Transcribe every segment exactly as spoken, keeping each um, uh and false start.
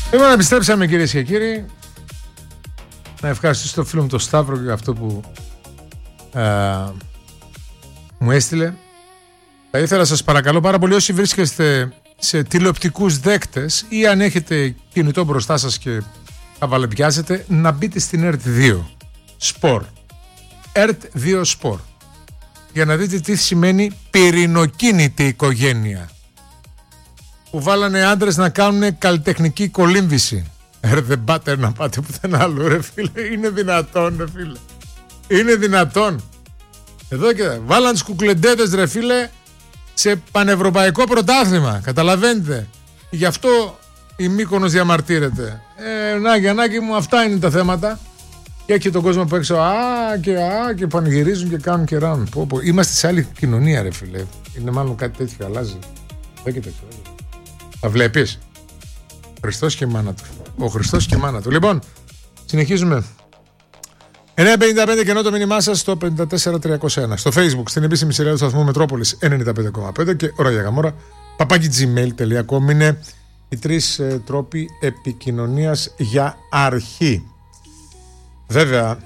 Λοιπόν, επιστρέψαμε κυρίες και κύριοι. Να ευχαριστήσω τον φίλο μου τον Σταύρο για αυτό που α, μου έστειλε. Θα ήθελα, σας παρακαλώ πάρα πολύ, όσοι βρίσκεστε σε τηλεοπτικούς δέκτες ή αν έχετε κινητό μπροστά σας και καβαλεμπιάζετε, να μπείτε στην ΕΡΤ δύο Σπορ. ΕΡΤ δύο Σπορ. Για να δείτε τι σημαίνει πυρηνοκίνητη οικογένεια. Που βάλανε άντρες να κάνουν καλλιτεχνική κολύμβηση. Ρε, δεν πάτε να πάτε πουθενά άλλο, ρε φίλε. Είναι δυνατόν, ρε φίλε. Είναι δυνατόν. Εδώ και βάλαν τους κουκλεντέδες, ρε φίλε, σε πανευρωπαϊκό πρωτάθλημα. Καταλαβαίνετε. Γι' αυτό η Μύκονος διαμαρτύρεται. Ε, Νάκη, Νάκη μου, αυτά είναι τα θέματα. Και έχει τον κόσμο που έξω, α και α και πανηγυρίζουν και κάνουν και ράνουν. Πω, πω. Είμαστε σε άλλη κοινωνία, ρε φίλε. Είναι μάλλον κάτι τέτοιο, αλλάζει. Δεν κοιτάξτε. Τα βλέπεις. Χριστός και μάνα του. Ο Χριστός και μάνα του. Λοιπόν, συνεχίζουμε. εννιά πενήντα πέντε και ενώ το μήνυμά σας στο πέντε τέσσερα τριακόσια ένα. Στο Facebook, στην επίσημη σειρά του σταθμού Μετρόπολης ενενήντα πέντε κόμμα πέντε και ώρα για γαμόρα παπάκι τζι μέιλ τελεία κομ είναι οι τρεις ε, τρόποι επικοινωνίας για αρχή. Βέβαια,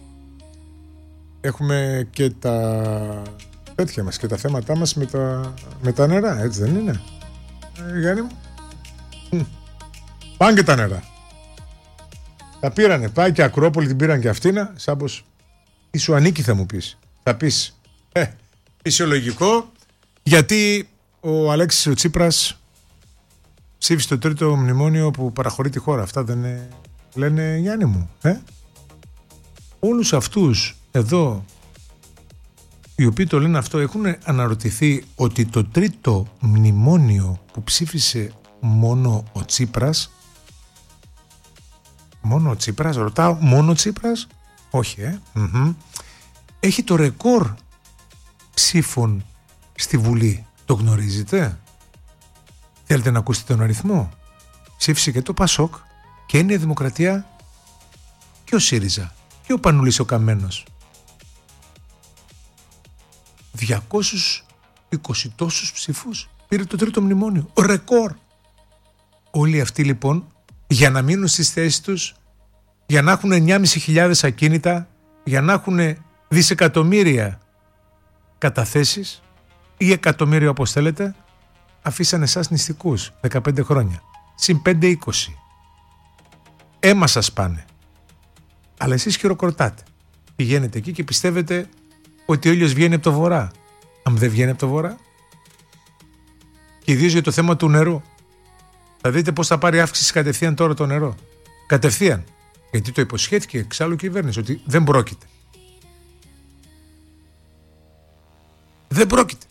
έχουμε και τα τέτοια μας και τα θέματά μας με τα, με τα νερά, έτσι δεν είναι? Ε, Γιάννη μου. Πάνε και τα νερά. Τα πήρανε, πάει και Ακρόπολη, την πήραν και αυτήνα, σαν πως τι σου ανήκει θα μου πεις. Θα πεις, ε, φυσιολογικό, γιατί ο Αλέξης ο Τσίπρας ψήφισε το τρίτο μνημόνιο που παραχωρεί τη χώρα. Αυτά δεν είναι, λένε Γιάννη μου, ε? Όλους αυτούς εδώ οι οποίοι το λένε αυτό έχουν αναρωτηθεί ότι το τρίτο μνημόνιο που ψήφισε μόνο ο Τσίπρας, μόνο ο Τσίπρας, ρωτάω, μόνο ο Τσίπρας, όχι ε, mm-hmm. έχει το ρεκόρ ψήφων στη Βουλή, το γνωρίζετε? Θέλετε να ακούσετε τον αριθμό? Ψήφισε και το Πασόκ και είναι η Δημοκρατία και ο ΣΥΡΙΖΑ και ο Πανούλης ο Καμένος. διακόσιους είκοσι τόσους ψήφους πήρε το τρίτο μνημόνιο. Ρεκόρ. Όλοι αυτοί λοιπόν για να μείνουν στις θέσεις τους, για να έχουν εννιά χιλιάδες πεντακόσια ακίνητα, για να έχουν δισεκατομμύρια καταθέσεις ή εκατομμύρια όπως θέλετε, αφήσανε εσάς νηστικούς δεκαπέντε χρόνια. Συν πέντε είκοσι. Αίμα σας πάνε. Αλλά εσείς χειροκροτάτε. Πηγαίνετε εκεί και πιστεύετε ότι ο ήλιος βγαίνει από το βορρά. Αν δεν βγαίνει από το βορρά. Και ιδίως για το θέμα του νερού. Θα δείτε πώς θα πάρει αύξηση κατευθείαν τώρα το νερό. Κατευθείαν. Γιατί το υποσχέθηκε εξάλλου η κυβέρνηση ότι δεν πρόκειται. Δεν πρόκειται.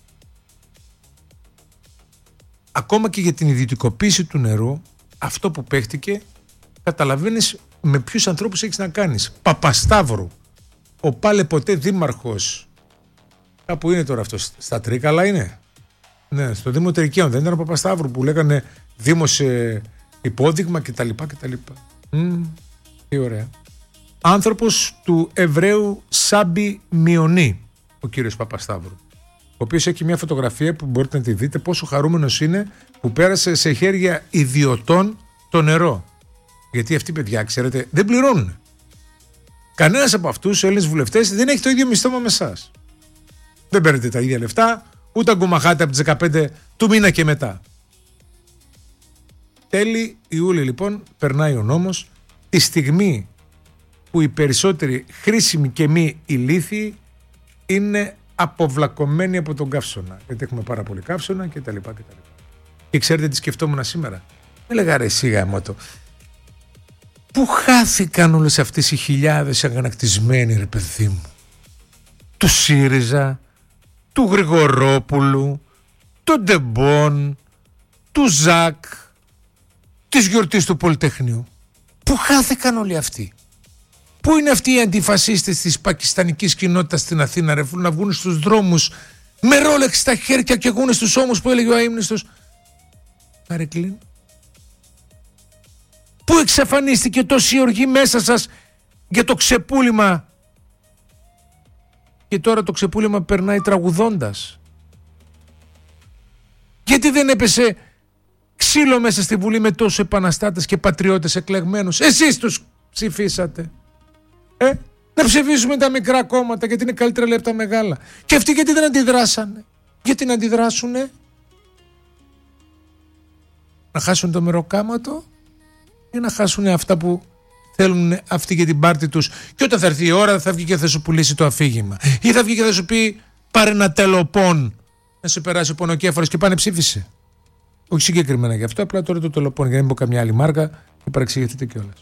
Ακόμα και για την ιδιωτικοποίηση του νερού, αυτό που παίχτηκε, καταλαβαίνεις με ποιους ανθρώπους έχεις να κάνεις. Παπασταύρου, ο πάλε ποτέ δήμαρχος, κάπου είναι τώρα αυτό, στα Τρίκαλα είναι. Ναι, στο Δήμο Τερικαίων δεν ήταν ο Παπασταύρου που λέγανε Δήμος ε, υπόδειγμα κτλ. κτλ. Mm, τι ωραία. Άνθρωπος του Εβραίου Σάμπι Μιονί, ο κύριος Παπασταύρου, ο οποίος έχει μια φωτογραφία που μπορείτε να τη δείτε πόσο χαρούμενος είναι που πέρασε σε χέρια ιδιωτών το νερό. Γιατί αυτοί, παιδιά, ξέρετε, δεν πληρώνουν. Κανένας από αυτούς, οι Έλληνες βουλευτές, δεν έχει το ίδιο μισθό με εσάς. Δεν παίρνετε τα ίδια λεφτά, ούτε αγκομαχάτε από τις δεκαπέντε του μήνα και μετά. Τέλη Ιούλη, λοιπόν, περνάει ο νόμος, τη στιγμή που οι περισσότεροι χρήσιμοι και μη ηλίθιοι είναι αποβλακωμένοι από τον καύσωνα. Γιατί έχουμε πάρα πολύ καύσωνα κτλ. Και, και ξέρετε τι σκεφτόμουν σήμερα? Με λέγα ρε εσύ γαμώτο. Πού χάθηκαν όλες αυτές οι χιλιάδες αγανακτισμένοι, ρε παιδί μου? Του ΣΥΡΙΖΑ, του Γρηγορόπουλου, του Ντεμπόν, του Ζακ, της γιορτής του Πολυτεχνείου. Πού χάθηκαν όλοι αυτοί? Πού είναι αυτοί οι αντιφασίστες της πακιστανικής κοινότητας στην Αθήνα, ρε, να βγουν στους δρόμους με ρόλεξ στα χέρια και βγουν στους ώμους που έλεγε ο αείμνηστος Καρεκλίν? Πού εξαφανίστηκε τόση οργή μέσα σας για το ξεπούλημα και τώρα το ξεπούλημα περνάει τραγουδώντας? Γιατί δεν έπεσε ξύλο μέσα στη Βουλή με τόσους επαναστάτες και πατριώτες εκλεγμένους. Εσείς τους ψηφίσατε. Ε, να ψηφίσουμε τα μικρά κόμματα γιατί είναι καλύτερα λέει από τα μεγάλα. Και αυτοί γιατί δεν αντιδράσανε? Γιατί να αντιδράσουνε? Να χάσουν το μεροκάματο ή να χάσουν αυτά που θέλουν αυτοί για την πάρτη τους? Και όταν θα έρθει η ώρα θα βγει και θα σου πουλήσει το αφήγημα. Ή θα βγει και θα σου πει πάρε ένα τελοπών να σου περάσει ο πονοκέφαλος και πάνε ψήφισε. Όχι συγκεκριμένα γι' αυτό, απλά τώρα το τελοπών για να μην πω καμιά άλλη μάρκα και παρεξηγηθείτε κιόλας.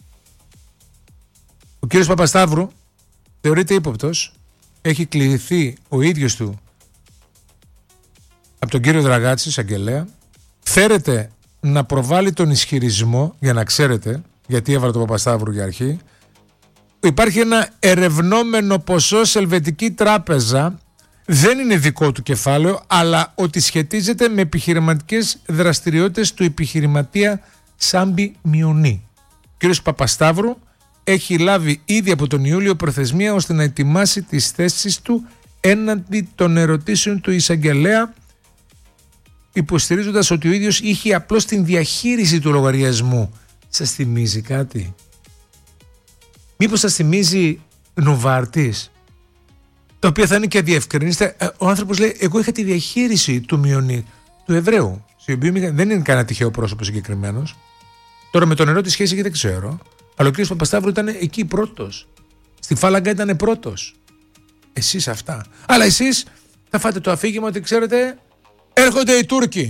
Ο κύριος Παπασταύρου θεωρείται ύποπτος. Έχει κληθεί ο ίδιος του από τον κύριο Δραγάτση, εισαγγελέα. Φέρεται να προβάλλει τον ισχυρισμό, για να ξέρετε, γιατί έβαλε τον Παπασταύρου για αρχή. Υπάρχει ένα ερευνόμενο ποσό σε Ελβετική τράπεζα, δεν είναι δικό του κεφάλαιο, αλλά ότι σχετίζεται με επιχειρηματικές δραστηριότητες του επιχειρηματία Σάμπι Μιονί. Ο κύριος Παπασταύρου έχει λάβει ήδη από τον Ιούλιο προθεσμία ώστε να ετοιμάσει τις θέσεις του έναντι των ερωτήσεων του εισαγγελέα, υποστηρίζοντας ότι ο ίδιος είχε απλώς την διαχείριση του λογαριασμού. Σας θυμίζει κάτι? Μήπως σας θυμίζει Νοβάρτης, τα οποία θα είναι και διευκρινίστε? Ο άνθρωπος λέει εγώ είχα τη διαχείριση του Μιονί, του Εβραίου, δεν είναι κανένα τυχαίο πρόσωπο συγκεκριμένος. Τώρα με τον ερώτηση σχέση δεν ξέρω, αλλά ο κ. Παπασταύρου ήταν εκεί πρώτος, στη φάλαγγα ήταν πρώτος. Εσείς αυτά, αλλά εσείς θα φάτε το αφήγημα ότι ξέρετε έρχονται οι Τούρκοι.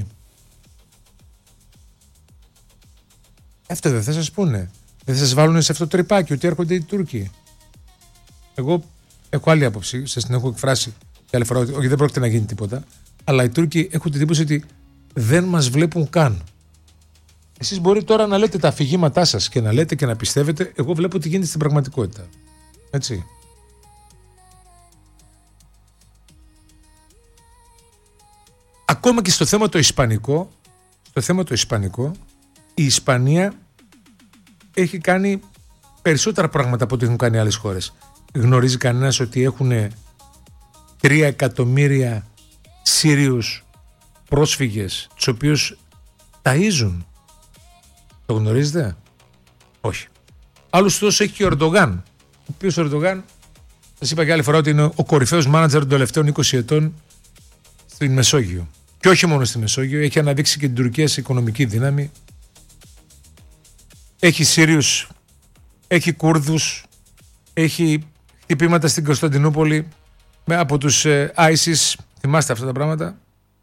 Αυτό δεν θα σας πούνε? Δεν θα σας βάλουν σε αυτό το τρυπάκι ότι έρχονται οι Τούρκοι? Εγώ έχω άλλη άποψη, σας την έχω εκφράσει και άλλη φορά, όχι δεν πρόκειται να γίνει τίποτα, αλλά οι Τούρκοι έχουν την εντύπωση ότι δεν μας βλέπουν καν. Εσείς μπορείτε τώρα να λέτε τα αφηγήματά σας και να λέτε και να πιστεύετε, εγώ βλέπω τι γίνεται στην πραγματικότητα. Έτσι. Ακόμα και στο θέμα το ισπανικό, στο θέμα το ισπανικό, η Ισπανία έχει κάνει περισσότερα πράγματα από ό,τι έχουν κάνει άλλες χώρες. Γνωρίζει κανένας ότι έχουν τρία εκατομμύρια Σύριους πρόσφυγες, τους οποίους ταΐζουν? Το γνωρίζετε? Όχι. Άλλους τόσο έχει και ο Ερντογάν, ο οποίος ο Ερντογάν, σας είπα και άλλη φορά ότι είναι ο κορυφαίος μάνατζερ των τελευταίων είκοσι ετών στην Μεσόγειο. Και όχι μόνο στη Μεσόγειο, έχει αναδείξει και την Τουρκία σε οικονομική δύναμη. Έχει Σύριους, έχει Κούρδους, έχει χτυπήματα στην Κωνσταντινούπολη από τους ε, ISIS. Θυμάστε αυτά τα πράγματα?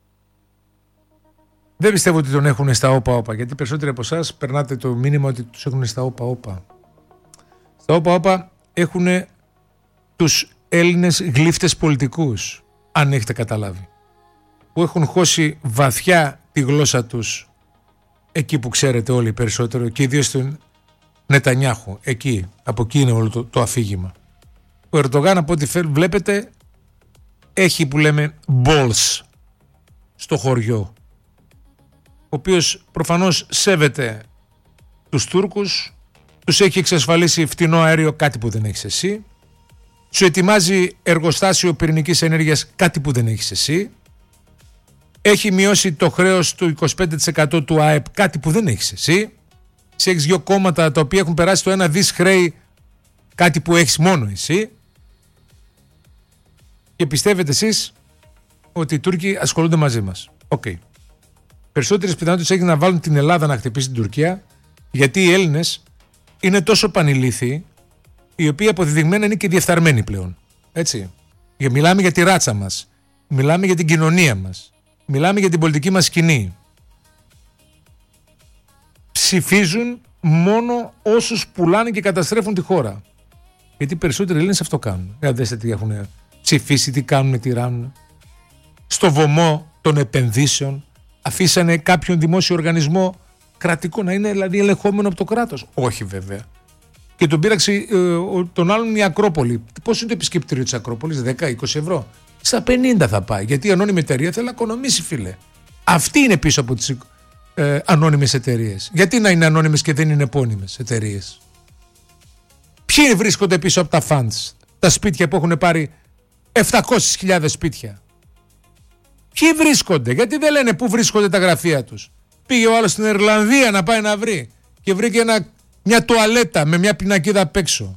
Δεν πιστεύω ότι τον έχουν στα όπα-όπα, γιατί περισσότεροι από εσάς περνάτε το μήνυμα ότι τους έχουν στα όπα-όπα. Στα όπα-όπα έχουν τους Έλληνες γλύφτες πολιτικούς, αν έχετε καταλάβει, που έχουν χώσει βαθιά τη γλώσσα τους εκεί που ξέρετε όλοι περισσότερο, και ιδίως στον Νετανιάχου. Εκεί, από εκεί είναι όλο το, το αφήγημα. Ο Ερντογάν, από ό,τι βλέπετε, έχει που λέμε balls στο χωριό, ο οποίος προφανώς σέβεται τους Τούρκους, τους έχει εξασφαλίσει φτηνό αέριο, κάτι που δεν έχεις εσύ, σου ετοιμάζει εργοστάσιο πυρηνικής ενέργειας, κάτι που δεν έχεις εσύ, έχει μειώσει το χρέος του είκοσι πέντε τοις εκατό του ΑΕΠ, κάτι που δεν έχεις εσύ, σε έχεις δύο κόμματα τα οποία έχουν περάσει το ένα δις χρέη, κάτι που έχεις μόνο εσύ, και πιστεύετε εσείς ότι οι Τούρκοι ασχολούνται μαζί μας. Οκ. Okay. Περισσότερες πιθανότητες έχει να βάλουν την Ελλάδα να χτυπήσει την Τουρκία, γιατί οι Έλληνες είναι τόσο πανηλήθιοι, οι οποίοι αποδεδειγμένα είναι και διεφθαρμένοι πλέον. Έτσι. Μιλάμε για τη ράτσα μας. Μιλάμε για την κοινωνία μας. Μιλάμε για την πολιτική μας σκηνή. Ψηφίζουν μόνο όσους πουλάνε και καταστρέφουν τη χώρα. Γιατί περισσότεροι Έλληνες αυτό κάνουν. Για δέστε τι έχουν ψηφίσει, τι κάνουν, τι ράνουν. Στο βωμό των επενδύσεων αφήσανε κάποιον δημόσιο οργανισμό κρατικό να είναι δηλαδή ελεγχόμενο από το κράτος. Όχι βέβαια. Και τον πείραξε ε, τον άλλον η Ακρόπολη. Πώς είναι το επισκεπτήριο της Ακρόπολης? δέκα με είκοσι ευρώ. Στα πενήντα θα πάει. Γιατί η ανώνυμη εταιρεία θέλει να οικονομήσει, φίλε. Αυτή είναι πίσω από τις ε, ανώνυμες εταιρείες. Γιατί να είναι ανώνυμες και δεν είναι επώνυμες εταιρείες? Ποιοι βρίσκονται πίσω από τα funds, τα σπίτια που έχουν πάρει επτακόσιες χιλιάδες σπίτια? Ποιοι βρίσκονται? Γιατί δεν λένε πού βρίσκονται τα γραφεία τους? Πήγε ο άλλος στην Ιρλανδία να πάει να βρει και βρήκε ένα, μια τουαλέτα με μια πινακίδα απ' έξω.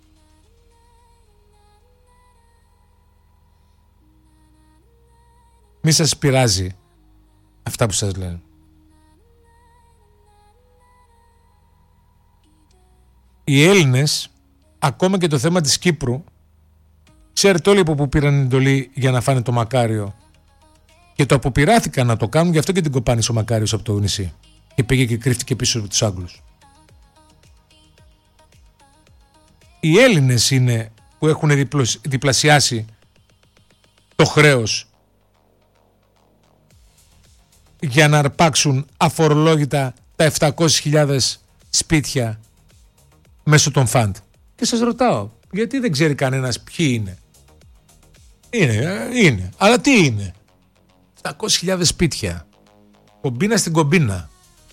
Μη σας πειράζει αυτά που σας λένε. Οι Έλληνες, ακόμα και το θέμα της Κύπρου, ξέρετε όλοι από που πήραν εντολή για να φάνε το Μακάριο και το αποπειράθηκαν να το κάνουν, γι' αυτό και την κοπάνησε ο Μακάριος από το νησί και πήγε και κρύφτηκε πίσω από τους Άγγλους. Οι Έλληνες είναι που έχουν διπλασιάσει το χρέος για να αρπάξουν αφορολόγητα τα επτακόσιες χιλιάδες σπίτια μέσω των φαντ. Και σας ρωτάω, γιατί δεν ξέρει κανένας ποιοι είναι. Είναι, είναι. Αλλά τι είναι. επτακόσιες χιλιάδες σπίτια. Κομπίνα στην κομπίνα.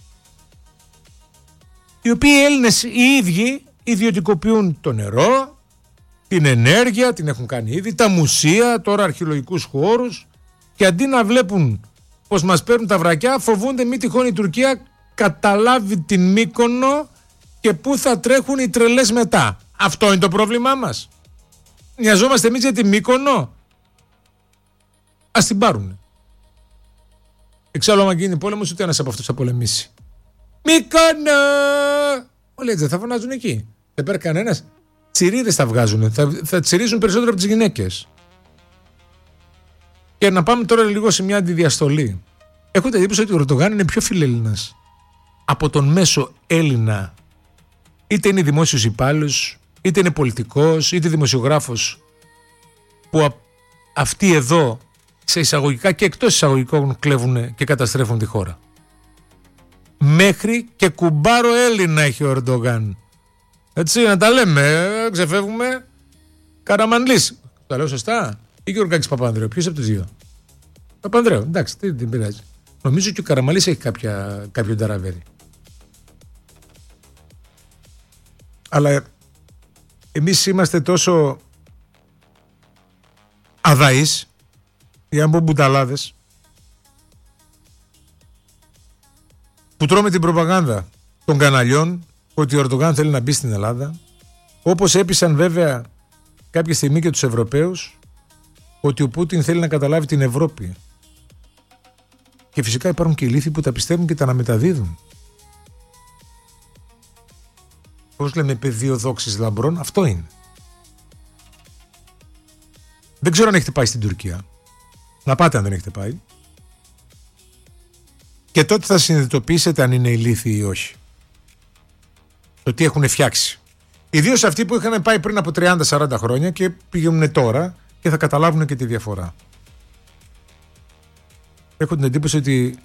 Οι οποίοι οι Έλληνες οι ίδιοι ιδιωτικοποιούν το νερό, την ενέργεια, την έχουν κάνει ήδη, τα μουσεία, τώρα αρχαιολογικούς χώρους, και αντί να βλέπουν πως μας παίρνουν τα βρακιά, φοβούνται μη τυχόν η Τουρκία καταλάβει την Μύκονο και πού θα τρέχουν οι τρελές μετά. Αυτό είναι το πρόβλημά μας. Νοιαζόμαστε εμείς για τη Μύκονο. Ας την πάρουνε. Εξάλλου άμα γίνει πόλεμος, ούτε ένας από αυτούς θα πολεμήσει. Μύκονο! Όλοι έτσι δεν θα φωνάζουν εκεί. Δεν παίρνει κανένας. Τσιρίδες θα βγάζουν. Θα, θα τσιρίζουν περισσότερο από τις γυναίκες. Και να πάμε τώρα λίγο σε μια αντιδιαστολή. Έχω την εντύπωση ότι ο Ερντογάν είναι πιο φιλέλληνας από τον μέσο Έλληνα, είτε είναι δημόσιος υπάλληλος, είτε είναι πολιτικός, είτε δημοσιογράφος, που α, αυτοί εδώ σε εισαγωγικά και εκτός εισαγωγικών κλέβουν και καταστρέφουν τη χώρα. Μέχρι και κουμπάρο Έλληνα έχει ο Ερντογάν. Έτσι, να τα λέμε, ξεφεύγουμε. Καραμανλής. Τα λέω σωστά. Ή Γεωργάκης Παπανδρέου. Ποιος από τους δύο? Παπανδρέου. Εντάξει, δεν την πειράζει. Νομίζω και ο Καραμανλής έχει κάποια, κάποιο ταραβέρι. Αλλά εμείς είμαστε τόσο αδαείς, για να πω μπουταλάδες, που τρώμε την προπαγάνδα των καναλιών ότι ο Ερντογάν θέλει να μπει στην Ελλάδα, όπως έπεισαν βέβαια κάποια στιγμή και τους Ευρωπαίους ότι ο Πούτιν θέλει να καταλάβει την Ευρώπη. Και φυσικά υπάρχουν και ηλίθιοι που τα πιστεύουν και τα αναμεταδίδουν. Πώς λέμε, πεδίο δόξης λαμπρών, αυτό είναι. Δεν ξέρω αν έχετε πάει στην Τουρκία. Να πάτε αν δεν έχετε πάει. Και τότε θα συνειδητοποιήσετε αν είναι ηλίθιοι ή όχι. Το τι έχουν φτιάξει. Ιδίως αυτοί που είχαν πάει πριν από τριάντα σαράντα χρόνια και πηγαίνουν τώρα και θα καταλάβουν και τη διαφορά. Έχω την εντύπωση ότι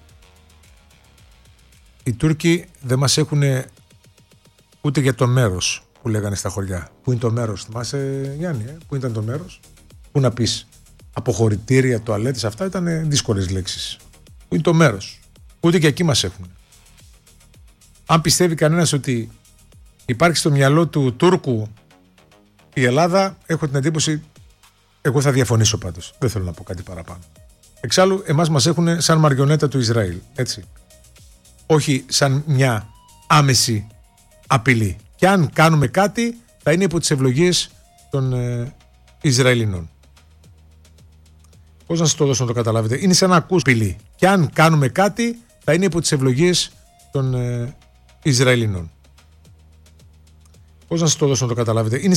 οι Τούρκοι δεν μας έχουν ούτε για το μέρος που λέγανε στα χωριά. Πού είναι το μέρος, θυμάσαι Γιάννη, ε? Πού ήταν το μέρος? Πού να πεις, αποχωρητήρια, τουαλέτες, αυτά ήταν δύσκολες λέξεις. Πού είναι το μέρος? Ούτε και εκεί μας έχουν. Αν πιστεύει κανένας ότι υπάρχει στο μυαλό του Τούρκου η Ελλάδα, έχω την εντύπωση, εγώ θα διαφωνήσω πάντως. Δεν θέλω να πω κάτι παραπάνω. Εξάλλου, εμάς μας έχουν σαν μαριονέτα του Ισραήλ, έτσι. Όχι σαν μια άμεση απειλή. Και αν κάνουμε κάτι, θα είναι υπό τις ευλογίες των ε, Ισραηλινών. Πώς να σας το δώσω να το καταλάβετε? Είναι σαν να ακούς απειλή. Και αν κάνουμε κάτι, θα είναι υπό τις ευλογίες των ε, Ισραηλινών. Πώς να σας το δώσω να το καταλάβετε? Είναι